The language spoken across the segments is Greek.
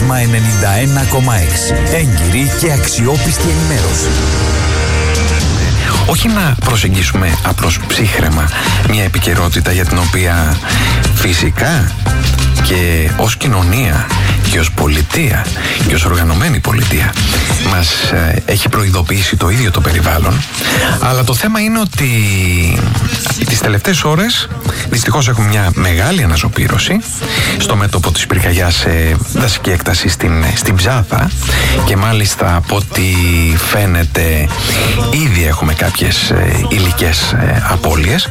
Πλάσμα 91,6. Έγκυρη και αξιόπιστη ενημέρωση. Όχι να προσεγγίσουμε απλώς ψύχραιμα μια επικαιρότητα για την οποία φυσικά και ως κοινωνία και ως πολιτεία και ως οργανωμένη πολιτεία μας έχει προειδοποιήσει το ίδιο το περιβάλλον, αλλά το θέμα είναι ότι τις τελευταίες ώρες δυστυχώς έχουμε μια μεγάλη αναζωπήρωση στο μέτωπο της πυρκαγιάς σε δασική έκταση στην Ψάθα, και μάλιστα από ό,τι φαίνεται ήδη έχουμε κάποιες υλικές απώλειες.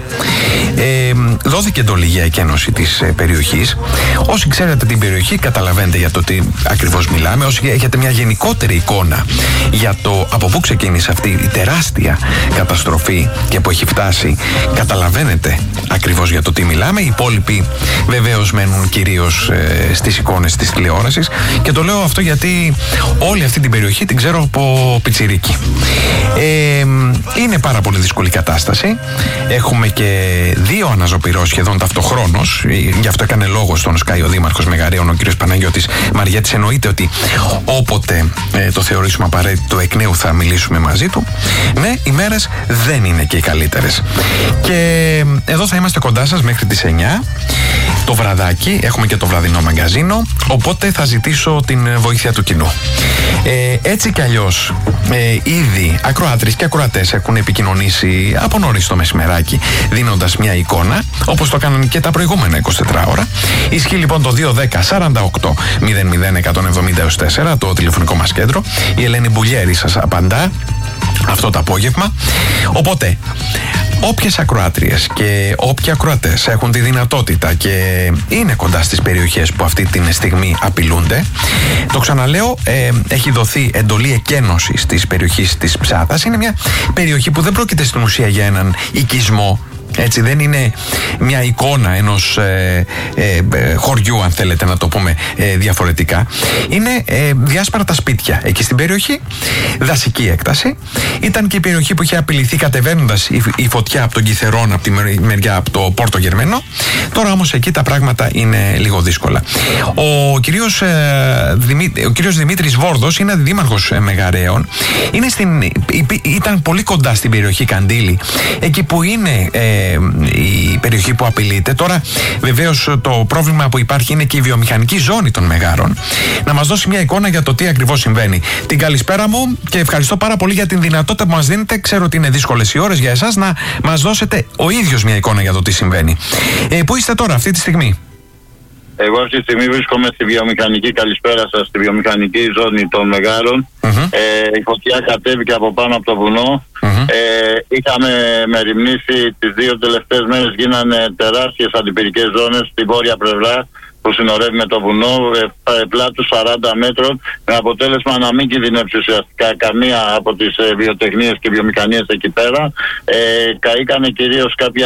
Δόθηκε εντολή για εκένωση της περιοχής. Όσοι ξέρετε την περιοχή καταλαβαίνετε για το τι ακριβώς μιλάμε. Όσοι έχετε μια γενικότερη εικόνα για το από πού ξεκίνησε αυτή η τεράστια καταστροφή και που έχει φτάσει, καταλαβαίνετε ακριβώς για το τι μιλάμε. Οι υπόλοιποι βεβαίως μένουν κυρίως στις εικόνες της τηλεόρασης, και το λέω αυτό γιατί όλη αυτή την περιοχή την ξέρω από πιτσιρίκι. Είναι πάρα πολύ δύσκολη κατάσταση. Έχουμε και δύο αναζωπυρώσεις σχεδόν ταυτοχρόνως. Γι' αυτό έκανε λόγο στον Sky ο Δήμαρχος Μεγαρέων, ο κ. Παναγιώτης Μαριέτης. Εννοείται ότι όποτε το θεωρήσουμε απαραίτητο εκ νέου θα μιλήσουμε μαζί του. Ναι, οι μέρες δεν είναι και οι καλύτερες. Και εδώ θα είμαστε κοντά σας μέχρι τις 9 το βραδάκι. Έχουμε και το βραδινό μαγκαζίνο, οπότε θα ζητήσω την βοήθεια του κοινού. Έτσι κι αλλιώς ήδη ακροάτρες και ακροατές έχουν επικοινωνήσει από νωρίς το μεσημεράκι, δίνοντας μια εικόνα, όπως το κάνανε και τα προηγούμενα 24 ώρα. Ισχύει λοιπόν το 210 48 00 170 4, το τηλεφωνικό μας κέντρο. Η Ελένη Μπουλιέρη σας απαντά αυτό το απόγευμα. Οπότε όποιες ακροάτριες και όποιοι ακροατές έχουν τη δυνατότητα και είναι κοντά στις περιοχές που αυτή τη στιγμή απειλούνται, το ξαναλέω, έχει δοθεί εντολή εκένωσης της περιοχής της Ψάθας. Είναι μια περιοχή που δεν πρόκειται στην ουσία για έναν οικισμό. Έτσι, δεν είναι μια εικόνα ενός χωριού, αν θέλετε να το πούμε διαφορετικά. Είναι διάσπαρτα σπίτια εκεί στην περιοχή, δασική έκταση. Ήταν και η περιοχή που είχε απειληθεί κατεβαίνοντας η φωτιά από τον Κιθερόν, από τη μεριά από το Πόρτο Γερμένο. Τώρα όμως εκεί τα πράγματα είναι λίγο δύσκολα. Ο κύριος Δημήτρης Βόρδος είναι δήμαρχος Μεγαρέων. Ήταν πολύ κοντά στην περιοχή Καντήλη, εκεί που είναι η περιοχή που απειλείται. Τώρα βεβαίως το πρόβλημα που υπάρχει είναι και η βιομηχανική ζώνη των Μεγάρων. Να μας δώσει μια εικόνα για το τι ακριβώς συμβαίνει. Την καλησπέρα μου και ευχαριστώ πάρα πολύ για την δυνατότητα που μας δίνετε. Ξέρω ότι είναι δύσκολες οι ώρες για εσάς, να μας δώσετε ο ίδιος μια εικόνα για το τι συμβαίνει. Πού είστε τώρα αυτή τη στιγμή? Εγώ αυτή τη στιγμή βρίσκομαι στη βιομηχανική, καλησπέρα σας, στη βιομηχανική ζώνη των Μεγάρων. Η φωτιά κατέβηκε από πάνω από το βουνό. Είχαμε μεριμνήσει τις δύο τελευταίες μέρες, γίνανε τεράστιες αντιπυρικές ζώνες στη βόρεια πλευρά που συνορεύει με το βουνό, πλάτους 40 μέτρων, με αποτέλεσμα να μην κινδυνεύσει ουσιαστικά καμία από τις βιοτεχνίες και βιομηχανίες εκεί πέρα. Καήκανε κυρίως κάποια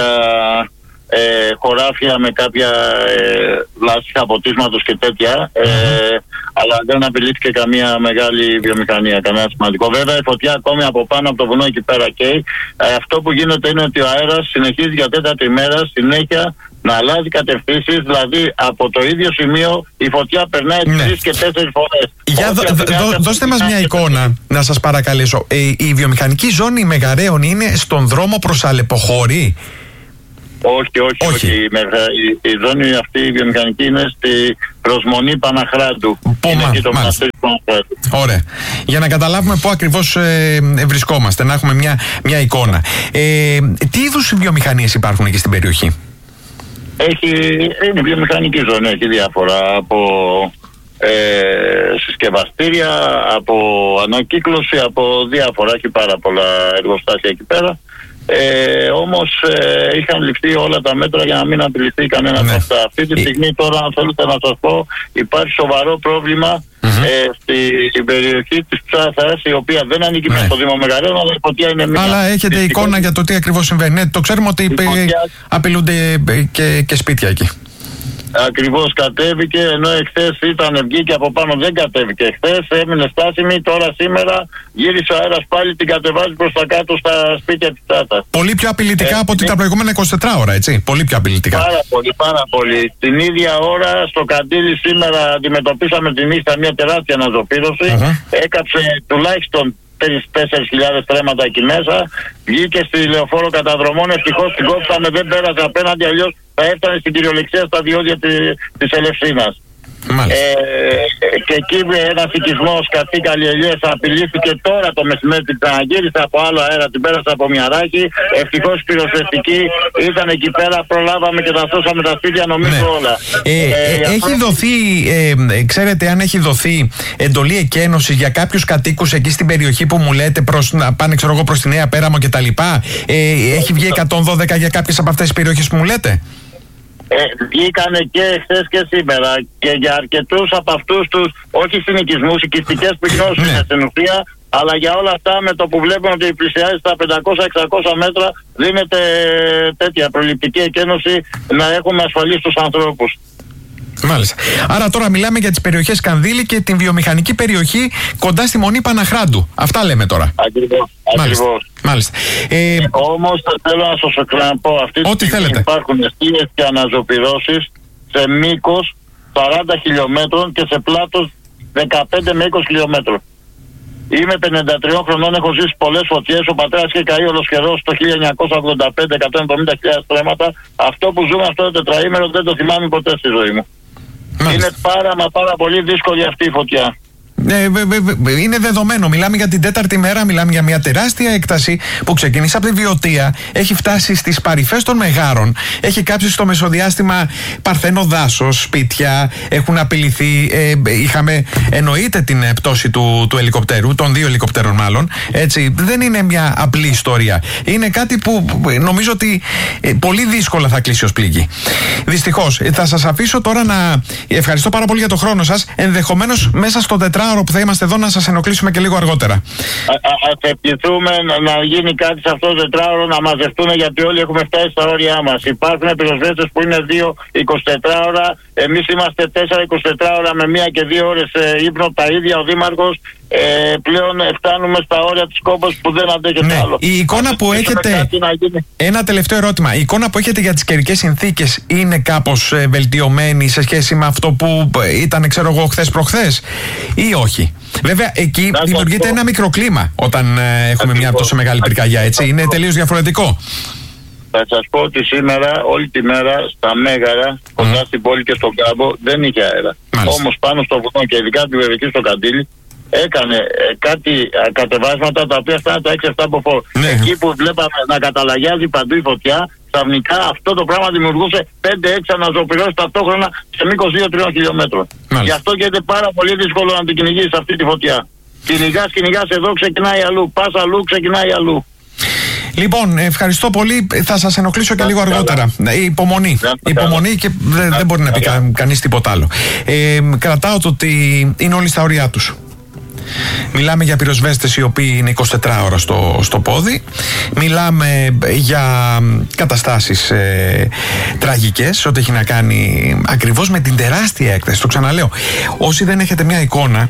χωράφια με κάποια λάστιχα ποτίσματος και τέτοια, αλλά δεν απειλήθηκε καμία μεγάλη βιομηχανία, κανένα σημαντικό. Βέβαια η φωτιά ακόμη από πάνω από το βουνό εκεί πέρα καίει. Αυτό που γίνεται είναι ότι ο αέρας συνεχίζει για τέταρτη μέρα συνέχεια να αλλάζει κατευθύνσεις, δηλαδή από το ίδιο σημείο η φωτιά περνάει 3 και 4 φορές. Δώστε μας μια εικόνα, να σας παρακαλέσω. Η βιομηχανική ζώνη Μεγαρέων είναι στον δρόμο προς Αλεποχώρη? Όχι. Η ζώνη αυτή η βιομηχανική είναι στη προσμονή Παναχράντου. Ωραία. Για να καταλάβουμε πού ακριβώς βρισκόμαστε, να έχουμε μια εικόνα. Τι είδους βιομηχανίες υπάρχουν εκεί στην περιοχή? Είναι βιομηχανική ζώνη, έχει διάφορα, από συσκευαστήρια, από ανακύκλωση, από διάφορα, έχει πάρα πολλά εργοστάσια εκεί πέρα. Όμως είχαν ληφθεί όλα τα μέτρα για να μην απειληθεί κανένα από αυτά. Αυτή τη στιγμή τώρα, αν θέλετε να σας πω, υπάρχει σοβαρό πρόβλημα στην περιοχή της Ψάθας, η οποία δεν ανήκει μέσα στο Δήμο Μεγαρέων, αλλά η φωτιά είναι μία. Αλλά έχετε εικόνα για το τι ακριβώς συμβαίνει? Το ξέρουμε ότι απειλούνται και σπίτια εκεί. Ακριβώς, κατέβηκε, ενώ εχθές βγήκε από πάνω, δεν κατέβηκε. Εχθές έμεινε στάσιμη, τώρα σήμερα γύρισε ο αέρας πάλι, την κατεβάζει προς τα κάτω στα σπίτια της Τάτας. Πολύ πιο απειλητικά από τα προηγούμενα 24 ώρα, έτσι. Πολύ πιο απειλητικά. Πάρα πολύ. Την ίδια ώρα στο Καντήλι σήμερα αντιμετωπίσαμε τη νύχτα μια τεράστια αναζωπήρωση. Έκαψε τουλάχιστον 4.000 τρέματα εκεί μέσα. Βγήκε στη λεωφόρο καταδρομών. Ευτυχώς την κόψαμε, δεν πέρασε απέναντι, αλλιώς θα έφτανε στην κυριολεξία στα διόδια της Ελευσίνας. Και εκεί ένας οικισμός Καθήκαλη Ελιές απειλήθηκε τώρα το μεσημέρι, την ξαναγύρισε από άλλο αέρα, την πέρασε από Μιαράκι. Ευτυχώς η πυροσβεστική ήταν εκεί πέρα, προλάβαμε και τα σώσαμε τα σπίτια, νομίζω όλα. Έχει δοθεί, ξέρετε αν έχει δοθεί εντολή εκένωση για κάποιους κατοίκους εκεί στην περιοχή που μου λέτε να πάνε προς τη Νέα Πέραμο κτλ. Έχει βγει 112 για κάποιες από αυτές τις περιοχές που μου λέτε? Βγήκανε και χθες και σήμερα και για αρκετούς από αυτούς τους, όχι συνοικισμούς, οικιστικές πυκνώσεις στην ουσία, αλλά για όλα αυτά με το που βλέπουμε ότι πλησιάζει στα 500-600 μέτρα δίνεται τέτοια προληπτική εκένωση να έχουμε ασφαλείς τους ανθρώπους. Μάλιστα. Άρα τώρα μιλάμε για τις περιοχές Κανδύλη και την βιομηχανική περιοχή κοντά στη Μονή Παναχράντου. Αυτά λέμε τώρα. Ακριβώς. Μάλιστα. Όμως θέλω να σας ξαναπώ, αυτή τη στιγμή υπάρχουν αιστείες και αναζωπυρώσεις σε μήκος 40 χιλιόμετρων και σε πλάτος 15 με 20 χιλιόμετρων. Είμαι 53 χρονών, έχω ζήσει πολλές φωτιές. Ο πατέρας είχε καεί ολοσχερός το 1985, 170.000 τρέματα. Αυτό που ζούμε αυτό το τετραήμερο δεν το θυμάμαι ποτέ στη ζωή μου. Είναι πάρα πολύ δύσκολη αυτή η φωτιά. Είναι δεδομένο. Μιλάμε για την 4η μέρα, μιλάμε για μια τεράστια έκταση που ξεκίνησε από τη Βιωτία, έχει φτάσει στις παρυφές των Μεγάρων, έχει κάψει στο μεσοδιάστημα παρθένο δάσος, σπίτια, έχουν απειληθεί. Είχαμε εννοείται την πτώση του ελικοπτέρου, των 2 ελικοπτέρων μάλλον. Έτσι, δεν είναι μια απλή ιστορία. Είναι κάτι που νομίζω ότι πολύ δύσκολα θα κλείσει ως πληγή. Δυστυχώς. Θα σας αφήσω τώρα να. Ευχαριστώ πάρα πολύ για τον χρόνο σας. Ενδεχομένως μέσα στο τετράωρο που θα είμαστε εδώ να σας ενοχλήσουμε και λίγο αργότερα. Ας ευχηθούμε να γίνει κάτι σε αυτό το τετράωρο, να μαζευτούν, γιατί όλοι έχουμε φτάσει στα όρια μας. Υπάρχουν πυροσβέστες που είναι 2-24 ώρα, εμείς είμαστε 4-24 ώρα με 1 και 2 ώρες ύπνο τα ίδια. Ο Δήμαρχος πλέον φτάνουμε στα όρια της κόμπος που δεν αντέχεται άλλο. Η εικόνα που έχετε. Ένα τελευταίο ερώτημα. Η εικόνα που έχετε για τις καιρικές συνθήκες είναι κάπως βελτιωμένη σε σχέση με αυτό που ήταν, ξέρω εγώ, χθες-προχθές, ή όχι? Βέβαια, εκεί δημιουργείται ένα μικροκλίμα όταν έχουμε μια τόσο μεγάλη πυρκαγιά, έτσι. Είναι τελείως διαφορετικό. Θα σας πω ότι σήμερα, όλη τη μέρα, στα Μέγαρα, κοντά στην πόλη και στον κάμπο, δεν είχε αέρα. Όμως πάνω στο βουνό και ειδικά την περιοχή στο Καντήλι, έκανε κάτι κατεβάσματα τα οποία φτάνουν τα 6-7 από φόρ. Εκεί που βλέπαμε να καταλαγιάζει παντού η φωτιά, ξαφνικά αυτό το πράγμα δημιουργούσε 5-6 αναζωπυρώσεις ταυτόχρονα σε μήκος 2-3 χιλιόμετρων. Γι' αυτό και είναι πάρα πολύ δύσκολο να την κυνηγήσεις αυτή τη φωτιά. Κυνηγάς εδώ, ξεκινάει αλλού. Πας αλλού, ξεκινάει αλλού. Λοιπόν, ευχαριστώ πολύ. Θα σας ενοχλήσω και λίγο αργότερα. Υπομονή και δεν μπορεί να πει κανείς τίποτα άλλο. Κρατάω το ότι είναι όλοι στα όρια τους. Μιλάμε για πυροσβέστες οι οποίοι είναι 24 ώρα στο πόδι. Μιλάμε για καταστάσεις τραγικές, ό,τι έχει να κάνει ακριβώς με την τεράστια έκταση. Το ξαναλέω. Όσοι δεν έχετε μια εικόνα,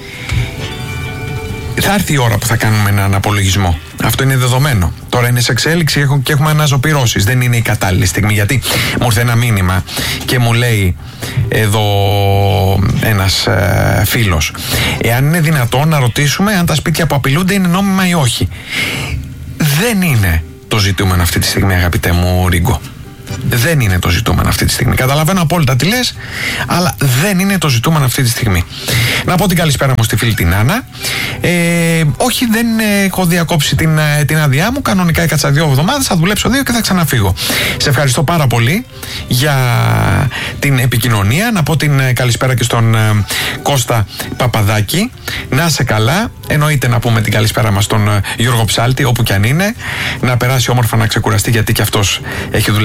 θα έρθει η ώρα που θα κάνουμε έναν απολογισμό. Αυτό είναι δεδομένο. Τώρα είναι σε εξέλιξη και έχουμε αναζωπυρώσεις. Δεν είναι η κατάλληλη στιγμή. Γιατί μου ήρθε ένα μήνυμα και μου λέει εδώ ένας φίλος, εάν είναι δυνατόν να ρωτήσουμε αν τα σπίτια που απειλούνται είναι νόμιμα ή όχι. Δεν είναι το ζητούμενο αυτή τη στιγμή, αγαπητέ μου Ρίγκο. Δεν είναι το ζητούμενο αυτή τη στιγμή. Καταλαβαίνω απόλυτα τι λες, αλλά δεν είναι το ζητούμενο αυτή τη στιγμή. Να πω την καλησπέρα μου στη φίλη την Άννα. Όχι, δεν έχω διακόψει την άδειά μου. Κανονικά έκατσα 2 εβδομάδες, θα δουλέψω 2 και θα ξαναφύγω. Σε ευχαριστώ πάρα πολύ για την επικοινωνία. Να πω την καλησπέρα και στον Κώστα Παπαδάκη. Να είσαι καλά. Εννοείται να πούμε την καλησπέρα μας στον Γιώργο Ψάλτη, όπου κι αν είναι. Να περάσει όμορφα, να ξεκουραστεί, γιατί και αυτός έχει δουλέψει πάρα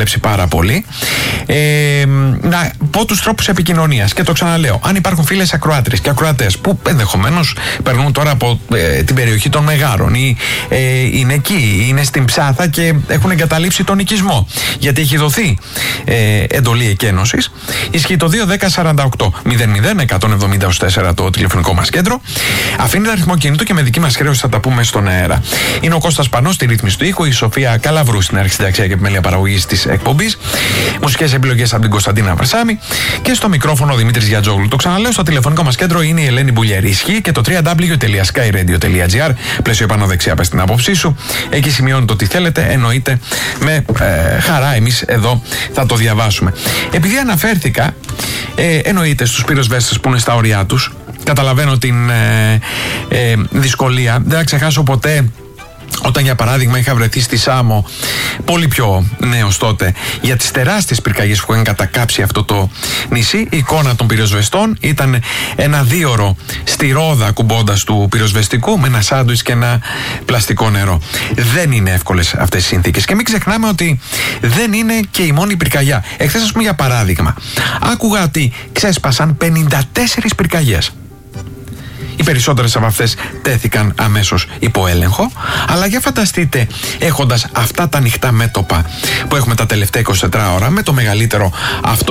πάρα πολύ. Να πω τους τρόπους επικοινωνίας και το ξαναλέω. Αν υπάρχουν φίλες ακροάτρες και ακροατές που ενδεχομένως περνούν τώρα από την περιοχή των Μεγάρων ή είναι εκεί, είναι στην Ψάθα και έχουν εγκαταλείψει τον οικισμό, γιατί έχει δοθεί εντολή εκένωσης, ισχύει το 2-10-48-00-170-4 το τηλεφωνικό μας κέντρο. Αφήνει αριθμό κινητού και με δική μας χρέωση θα τα πούμε στον αέρα. Είναι ο Κώστας Πανός στη ρύθμιση του ήχου, η Σοφία Καλαβρού στην αρχισυνταξία και επιμέλεια παραγωγής της εκπομπής. Μουσικές επιλογές από την Κωνσταντίνα Βαρσάμη και στο μικρόφωνο ο Δημήτρης Γιατζόγλου. Το ξαναλέω, στο τηλεφωνικό μας κέντρο είναι η Ελένη Μπουλιαρή. Ισχύει και το www.skyradio.gr. Πλαίσιο πάνω δεξιά, πες την άποψή σου. Εκεί σημειώνετε ό,τι θέλετε. Εννοείται με χαρά εμείς εδώ θα το διαβάσουμε. Επειδή αναφέρθηκα, εννοείται στους πυροσβέστες που είναι στα όρια τους. Καταλαβαίνω την δυσκολία. Δεν θα ξεχάσω ποτέ όταν για παράδειγμα είχα βρεθεί στη Σάμο, πολύ πιο νέος τότε, για τις τεράστιες πυρκαγιές που είχαν κατακάψει αυτό το νησί. Η εικόνα των πυροσβεστών ήταν ένα 2ωρο στη ρόδα κουμπώντας του πυροσβεστικού με ένα σάντουιτς και ένα πλαστικό νερό. Δεν είναι εύκολες αυτές οι συνθήκες και μην ξεχνάμε ότι δεν είναι και η μόνη πυρκαγιά. Εχθές, ας πούμε, για παράδειγμα, άκουγα ότι ξέσπασαν 54 πυρκαγιές. Οι περισσότερες από αυτές τέθηκαν αμέσως υπό έλεγχο, αλλά για φανταστείτε, έχοντας αυτά τα ανοιχτά μέτωπα που έχουμε τα τελευταία 24 ώρα, με το μεγαλύτερο αυτό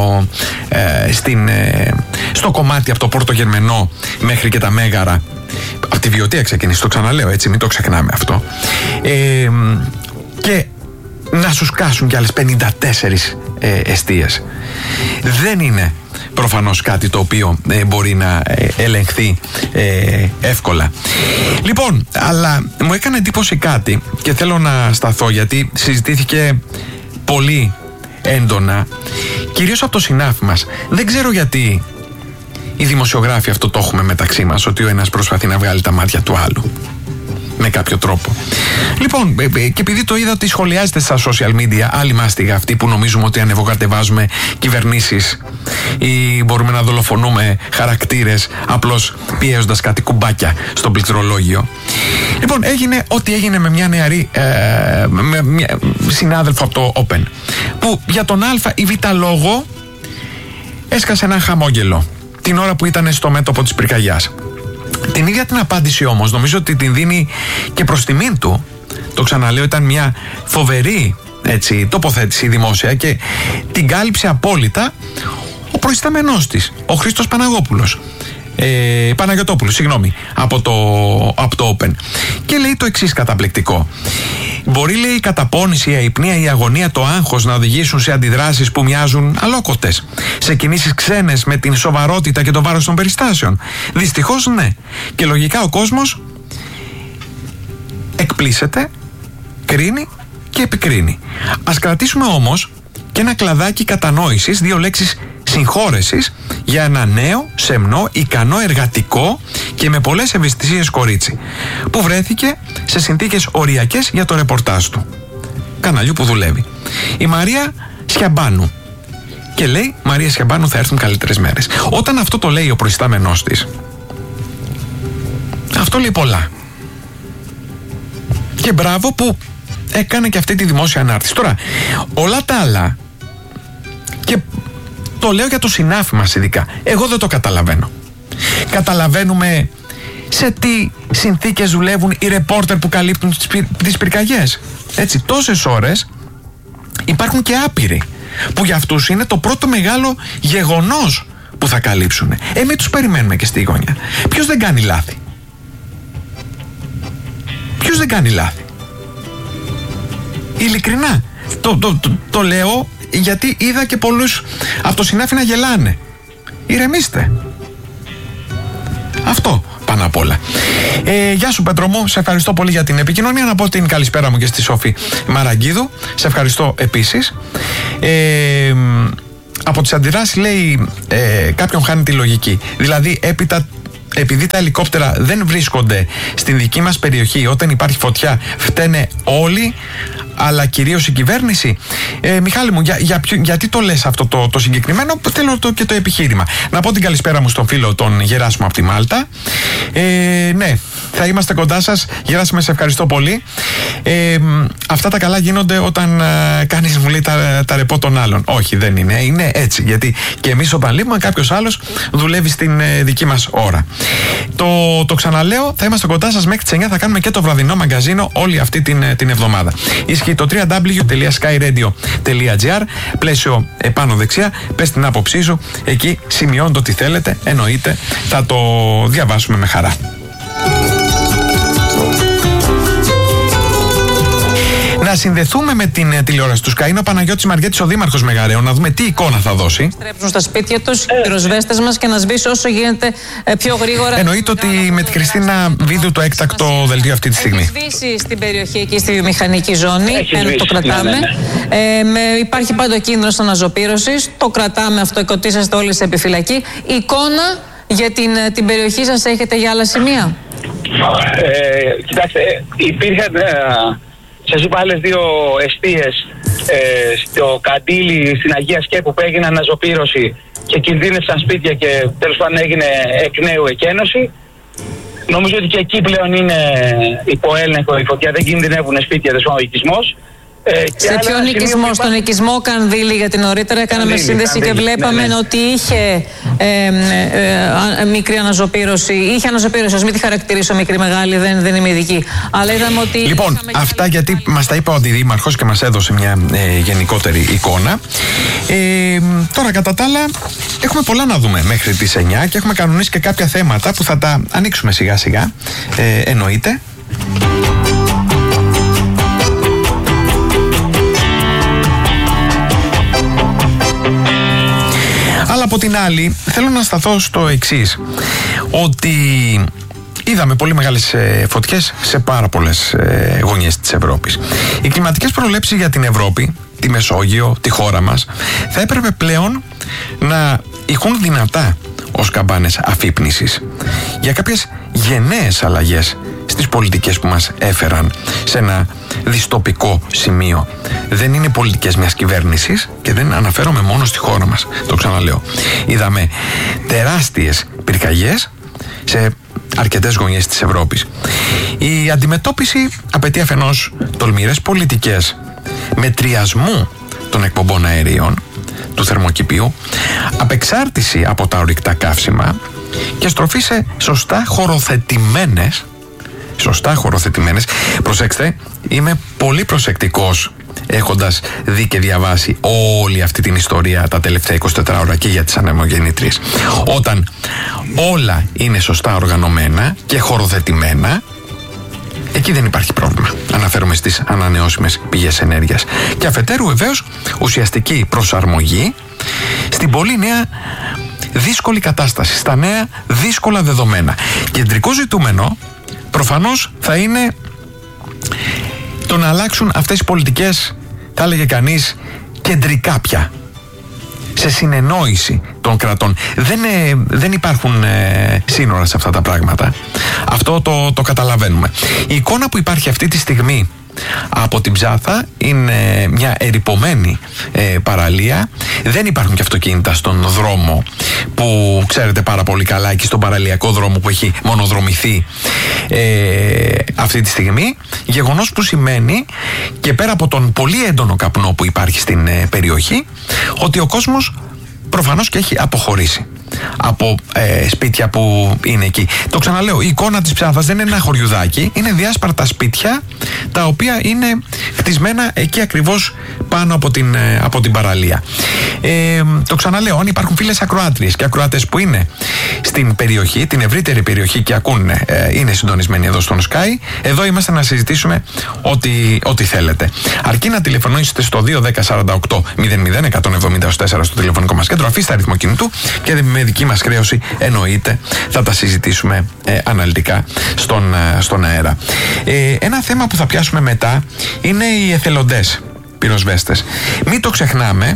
στο κομμάτι από το Πόρτο Γερμενό μέχρι και τα Μέγαρα, από τη Βιωτία ξεκινήσει, το ξαναλέω έτσι, μην το ξεχνάμε αυτό, και να σου σκάσουν κι άλλες 54 εστίες. Δεν είναι προφανώς κάτι το οποίο μπορεί να ελεγχθεί εύκολα. Λοιπόν, αλλά μου έκανε εντύπωση κάτι και θέλω να σταθώ, γιατί συζητήθηκε πολύ έντονα, κυρίως από το συνάφι μας. Δεν ξέρω γιατί οι δημοσιογράφοι αυτό το έχουμε μεταξύ μας, ότι ο ένας προσπαθεί να βγάλει τα μάτια του άλλου με κάποιο τρόπο. Λοιπόν, και επειδή το είδα ότι σχολιάζεται στα social media, άλλη μάστιγα αυτή που νομίζουμε ότι ανεβοκατεβάζουμε κυβερνήσεις ή μπορούμε να δολοφονούμε χαρακτήρες απλώς πιέζοντας κάτι κουμπάκια στο πληκτρολόγιο. Λοιπόν, έγινε ό,τι έγινε με μια νεαρή με μια συνάδελφο από το Open, που για τον Α ή Β λόγο έσκασε ένα χαμόγελο την ώρα που ήταν στο μέτωπο της πυρκαγιάς. Την ίδια την απάντηση όμως νομίζω ότι την δίνει και προς τιμήν του. Το ξαναλέω, ήταν μια φοβερή τοποθέτηση δημόσια και την κάλυψε απόλυτα ο προϊστάμενός της, ο Χρήστος Παναγιωτόπουλος, από το Open. Και λέει το εξής καταπληκτικό. Μπορεί, λέει, η καταπώνηση, η αϊπνία, η αγωνία, το άγχος να οδηγήσουν σε αντιδράσεις που μοιάζουν αλόκοτες, σε κινήσεις ξένες με την σοβαρότητα και το βάρος των περιστάσεων. Δυστυχώς ναι. Και λογικά ο κόσμος εκπλήσεται, κρίνει και επικρίνει. Ας κρατήσουμε όμως και ένα κλαδάκι κατανόησης, δύο λέξεις συγχώρεσης για ένα νέο, σεμνό, ικανό, εργατικό και με πολλές ευαισθησίες κορίτσι που βρέθηκε σε συνθήκες οριακές για το ρεπορτάζ του καναλιού που δουλεύει. Η Μαρία Σιαμπάνου. Και λέει, Μαρία Σιαμπάνου, θα έρθουν καλύτερες μέρες. Όταν αυτό το λέει ο προϊστάμενός της, αυτό λέει πολλά. Και μπράβο που έκανε και αυτή τη δημόσια ανάρτηση. Τώρα, όλα τα άλλα, και το λέω για το συνάφι μας ειδικά, εγώ δεν το καταλαβαίνω. Καταλαβαίνουμε σε τι συνθήκες δουλεύουν οι ρεπόρτερ που καλύπτουν τις πυρκαγιές. Έτσι, τόσες ώρες υπάρχουν και άπειροι που για αυτούς είναι το πρώτο μεγάλο γεγονός που θα καλύψουν. Εμείς τους περιμένουμε και στη γωνιά. Ποιος δεν κάνει λάθη? Ποιος δεν κάνει λάθη? Ειλικρινά το λέω, γιατί είδα και πολλούς από το συνάφι να γελάνε. Ηρεμήστε. Αυτό πάνω απ' όλα. Γεια σου Πέτρο μου, σε ευχαριστώ πολύ για την επικοινωνία. Να πω την καλησπέρα μου και στη Σόφη Μαραγκίδου. Σε ευχαριστώ επίσης. Από τις αντιδράσεις λέει κάποιον χάνει τη λογική. Δηλαδή έπειτα, επειδή τα ελικόπτερα δεν βρίσκονται στην δική μας περιοχή όταν υπάρχει φωτιά, φταίνε όλοι, αλλά κυρίως η κυβέρνηση. Μιχάλη μου, γιατί το λες αυτό το συγκεκριμένο? Θέλω και το επιχείρημα. Να πω την καλησπέρα μου στον φίλο τον Γεράσιμο από τη Μάλτα. Ναι, θα είμαστε κοντά σας. Γεράσιμε, σε ευχαριστώ πολύ. Αυτά τα καλά γίνονται όταν κάνεις, μου λέει, τα ρεπό των άλλων. Όχι, δεν είναι. Είναι έτσι. Γιατί και εμείς όταν λείπουμε, κάποιος άλλος δουλεύει στην δική μας ώρα. Το ξαναλέω, θα είμαστε κοντά σας μέχρι τις 9. Θα κάνουμε και το βραδινό μαγκαζίνο όλη αυτή την εβδομάδα. Ισχύει το www.skyradio.gr, πλαίσιο επάνω δεξιά. Πες την άποψή σου. Εκεί σημειώνω το τι θέλετε. Εννοείται, θα το διαβάσουμε με χαρά. Να συνδεθούμε με την τηλεόραση του Sky. Είναι ο Παναγιώτης Μαριέτης, ο Δήμαρχος Μεγαρέων, να δούμε τι εικόνα θα δώσει. Στρέψουν στα σπίτια τους, οι πυροσβέστες μας, και να σβήσει όσο γίνεται πιο γρήγορα. Εννοείται ότι με τη Χριστίνα Βίδου το έκτακτο δελτίο αυτή τη στιγμή. Έχει σβήσει στην περιοχή εκεί, στη βιομηχανική ζώνη. Το κρατάμε. Υπάρχει πάντα ο κίνδυνος αναζωπήρωσης. Το κρατάμε αυτό και ότι είσαστε όλοι σε επιφυλακή. Εικόνα για την περιοχή σας έχετε για άλλα σημεία? Κοιτάξτε, υπήρχαν. Σας είπα άλλες 2 εστίες στο Καντήλι, στην Αγία Σκέπου, που έγινε αναζωπήρωση και κινδύνευσαν σπίτια και τέλος πάντων έγινε εκ νέου εκένωση. Νομίζω ότι και εκεί πλέον είναι υπό έλεγχο η φωτιά, δεν κινδυνεύουν σπίτια, δεν είναι ο οικισμός. Σε ποιον οικισμό? Στον οικισμό Κανδύλη, γιατί νωρίτερα κάναμε σύνδεση και βλέπαμε ότι είχε μικρή αναζωπήρωση. Είχε αναζωπήρωση, ας μην τη χαρακτηρίσω μικρή μεγάλη, δεν είμαι ειδική. Αλλά είδαμε ότι. Λοιπόν, αυτά γιατί μας τα είπε ο Αντιδήμαρχος και μας έδωσε μια γενικότερη εικόνα. Τώρα, κατά τα άλλα, έχουμε πολλά να δούμε μέχρι τις 9 και έχουμε κανονίσει και κάποια θέματα που θα τα ανοίξουμε σιγά σιγά. Εννοείται. Αλλά από την άλλη θέλω να σταθώ στο εξής, ότι είδαμε πολύ μεγάλες φωτιές σε πάρα πολλές γωνιές της Ευρώπης. Οι κλιματικές προβλέψεις για την Ευρώπη, τη Μεσόγειο, τη χώρα μας, θα έπρεπε πλέον να ηχούν δυνατά ως καμπάνες αφύπνισης για κάποιες γενναίες αλλαγές στις πολιτικές που μας έφεραν σε ένα δυστοπικό σημείο. Δεν είναι πολιτικές μιας κυβέρνησης και δεν αναφέρομαι μόνο στη χώρα μας. Το ξαναλέω. Είδαμε τεράστιες πυρκαγιές σε αρκετές γωνιές της Ευρώπης. Η αντιμετώπιση απαιτεί αφενός τολμηρές πολιτικές μετριασμού των εκπομπών αερίων του θερμοκηπίου, απεξάρτηση από τα ορυκτά καύσιμα και στροφή σε σωστά χωροθετημένες. Προσέξτε, είμαι πολύ προσεκτικός έχοντας δει και διαβάσει όλη αυτή την ιστορία τα τελευταία 24 ώρα και για τις ανεμογεννήτριες. Όταν όλα είναι σωστά οργανωμένα και χωροθετημένα, εκεί δεν υπάρχει πρόβλημα. Αναφέρομαι στις ανανεώσιμες πηγές ενέργειας. Και αφετέρου, βεβαίως, ουσιαστική προσαρμογή στην πολύ νέα δύσκολη κατάσταση, στα νέα δύσκολα δεδομένα. Κεντρικό ζητούμενο προφανώς θα είναι το να αλλάξουν αυτές οι πολιτικές, θα έλεγε κανείς, κεντρικά πια, σε συνεννόηση των κρατών. Δεν υπάρχουν σύνορα σε αυτά τα πράγματα. Αυτό το καταλαβαίνουμε. Η εικόνα που υπάρχει αυτή τη στιγμή από την Ψάθα είναι μια ερειπωμένη παραλία. Δεν υπάρχουν και αυτοκίνητα στον δρόμο που ξέρετε πάρα πολύ καλά, εκεί στον παραλιακό δρόμο που έχει μονοδρομηθεί αυτή τη στιγμή. Γεγονός που σημαίνει, και πέρα από τον πολύ έντονο καπνό που υπάρχει στην περιοχή, ότι ο κόσμος προφανώς και έχει αποχωρήσει από σπίτια που είναι εκεί. Το ξαναλέω, η εικόνα της Ψάθας δεν είναι ένα χωριουδάκι, είναι διάσπαρτα σπίτια τα οποία είναι χτισμένα εκεί ακριβώς πάνω από την παραλία. Το ξαναλέω, αν υπάρχουν φίλες ακροάτριες και ακροάτες που είναι στην περιοχή, την ευρύτερη περιοχή και ακούνε, είναι συντονισμένοι εδώ στον Sky, εδώ είμαστε να συζητήσουμε ό,τι θέλετε. Αρκεί να τηλεφωνήσετε στο 210-48-00-170-4 στο τηλεφωνικό μας κέντρο, αφήστε αριθμό κινητού και με δική μας χρέωση εννοείται θα τα συζητήσουμε αναλυτικά στον αέρα. Ένα θέμα που θα πιάσουμε μετά είναι οι εθελοντές πυροσβέστες. Μην το ξεχνάμε,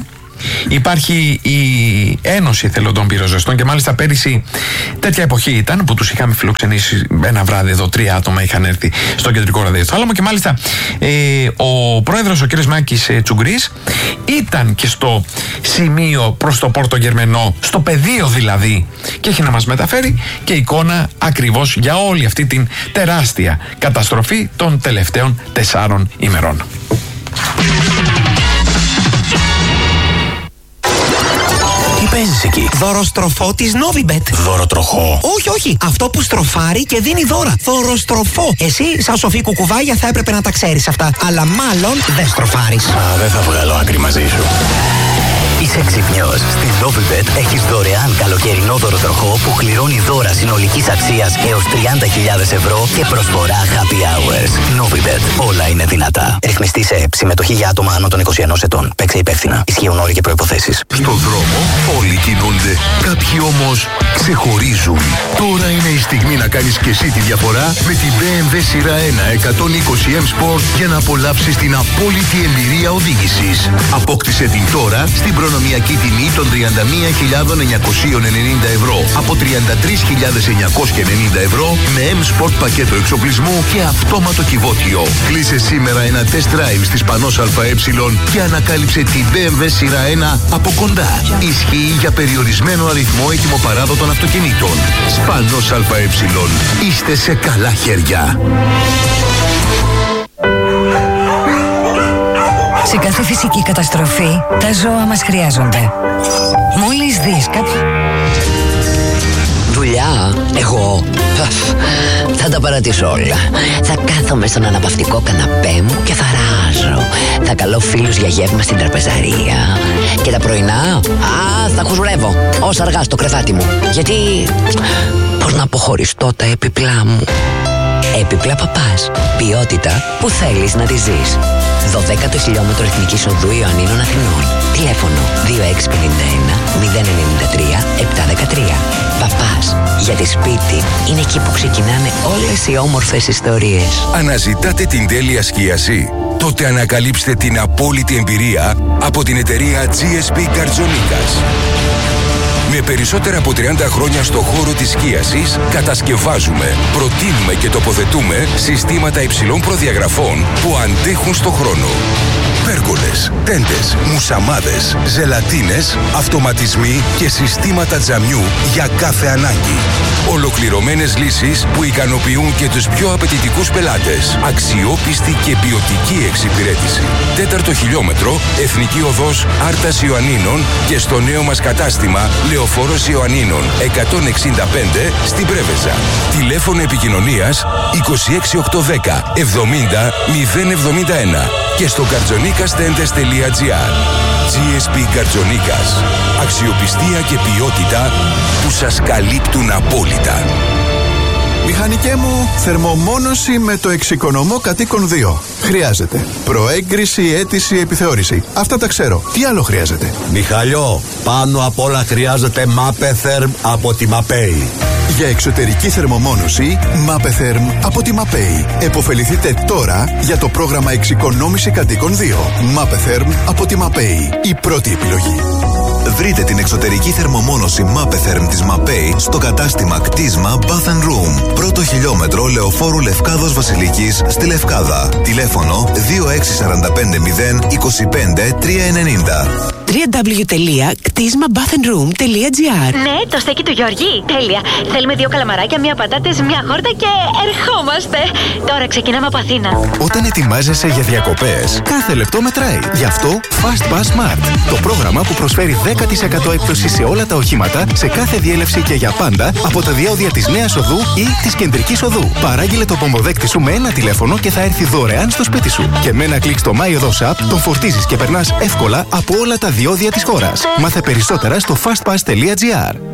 υπάρχει η Ένωση Εθελοντών Πυροσβεστών και μάλιστα πέρυσι τέτοια εποχή ήταν που τους είχαμε φιλοξενήσει ένα βράδυ εδώ. 3 άτομα είχαν έρθει στο κεντρικό ραδιοθάλαμο και μάλιστα ο πρόεδρος ο κ. Μάκης Τσουγκρής ήταν και στο σημείο προς το Πόρτο Γερμενό, στο πεδίο δηλαδή, και έχει να μας μεταφέρει και εικόνα ακριβώς για όλη αυτή την τεράστια καταστροφή των τελευταίων 4 ημερών. Τι παίζεις εκεί? Δωροστροφό της Novibet. Δωροτροχό? Όχι. Αυτό που στροφάρει και δίνει δώρα. Δωροστροφό. Εσύ, σαν σοφή κουκουβάγια, θα έπρεπε να τα ξέρεις αυτά. Αλλά μάλλον δεν στροφάρεις. Δεν θα βγάλω άκρη μαζί σου. Είσαι ξυπνιός. Στη Novibet έχεις δωρεάν καλοκαιρινό δωροτροχό που κληρώνει δώρα συνολικής αξίας έως 30.000 ευρώ και προσφορά happy hours. Novibet. Όλα είναι δυνατά. Ρυθμιστή σε ΕΠ. Συμμετοχή για άτομα άνω των 21 ετών. Παίξε υπεύθυνα. Ισχύουν όροι και προϋποθέσεις. Στον δρόμο όλοι κινούνται. Κάποιοι όμως ξεχωρίζουν. Τώρα είναι η στιγμή να κάνεις και εσύ τη διαφορά με την BMW σειρά 1 120M Sport για να απολαύσεις την απόλυτη εμπειρία οδήγησης. Απόκτησε την τώρα στην προνομιακή τιμή των 31.990 ευρώ από 33.990 ευρώ με M-Sport πακέτο εξοπλισμού και αυτόματο κυβότιο. Κλείσε σήμερα ένα test drive στις Πανός ΑΕ και ανακάλυψε την BMW σειρά 1 από κοντά. Ισχύει για περιορισμένο αριθμό ετοιμοπαράδοτων αυτοκινήτων. Σπανός ΑΕ. Είστε σε καλά χέρια. Σε κάθε φυσική καταστροφή, τα ζώα μας χρειάζονται. Μόλις δεις Δουλειά, εγώ θα τα παρατήσω όλα. Θα κάθομαι στον αναπαυτικό καναπέ μου και θα ράζω. Θα καλώ φίλους για γεύμα στην τραπεζαρία. Και τα πρωινά, θα χουζουρεύω όσα αργά στο κρεβάτι μου. Γιατί, πώς να αποχωριστώ τα έπιπλά μου. Έπιπλα Παπάς. Ποιότητα που θέλεις να τη ζεις. 12ο χιλιόμετρο Εθνικής Οδού Ιωαννίνων Αθηνών. Τηλέφωνο 2651 093 713. Παπάς. Γιατί σπίτι είναι εκεί που ξεκινάνε όλες οι όμορφες ιστορίες. Αναζητάτε την τέλεια σκίαση? Τότε ανακαλύψτε την απόλυτη εμπειρία από την εταιρεία GSP Καρτζονίκας. Με περισσότερα από 30 χρόνια στο χώρο της σκίασης, κατασκευάζουμε, προτείνουμε και τοποθετούμε συστήματα υψηλών προδιαγραφών που αντέχουν στο χρόνο. Πέργολες, τέντες, μουσαμάδες, ζελατίνες, αυτοματισμοί και συστήματα τζαμιού για κάθε ανάγκη. Ολοκληρωμένες λύσεις που ικανοποιούν και τους πιο απαιτητικούς πελάτες. Αξιόπιστη και ποιοτική εξυπηρέτηση. 4ο χιλιόμετρο, Εθνική Οδός Άρτας Ιωαννίνων και στο νέο μας κατάστημα Λεωφόρος Ιωαννίνων 165 στην Πρέβεζα. Τηλέφωνο επικοινωνίας 26810 70 071 και στο kartzonikastentes.gr. GSP Καρτζονίκας. Αξιοπιστία και ποιότητα που σας καλύπτουν απόλυτα. Μηχανικέ μου, θερμομόνωση με το εξοικονομώ κατοίκον 2. Χρειάζεται προέγκριση, αίτηση, επιθεώρηση. Αυτά τα ξέρω. Τι άλλο χρειάζεται? Μιχαλιό, πάνω απ' όλα χρειάζεται Mapetherm από τη Mapei. Για εξωτερική θερμομόνωση, Mapetherm από τη Mapei. Εποφεληθείτε τώρα για το πρόγραμμα εξοικονόμηση κατοίκον 2. Mapetherm από τη Mapei. Η πρώτη επιλογή. Βρείτε την εξωτερική θερμομόνωση Mapetherm της Mapei στο κατάστημα κτίσμα Bath & Room. Πρώτο χιλιόμετρο Λεωφόρου Λευκάδος Βασιλικής στη Λευκάδα. Τηλέφωνο 26450 25 390. www.ktismabathandroom.gr. Ναι, το στέκι του Γιώργη. Τέλεια. Θέλουμε 2 καλαμαράκια, 1 πατάτες, 1 χόρτα και ερχόμαστε. Τώρα ξεκινάμε από Αθήνα. Όταν ετοιμάζεσαι για διακοπές, κάθε λεπτό μετράει. Γι' αυτό Fast Pass Smart. Το πρόγραμμα που προσφέρει 10% έκπτωση σε όλα τα οχήματα, σε κάθε διέλευση και για πάντα από τα διόδια της Νέας Οδού ή της Κεντρικής Οδού. Παράγγειλε το πομοδέκτη σου με ένα τηλέφωνο και θα έρθει δωρεάν στο σπίτι σου. Και με ένα κλικ στο My Οδός App τον φορτίζεις και περνάς εύκολα από όλα τα διόδια της χώρας. Μάθε περισσότερα στο fastpass.gr.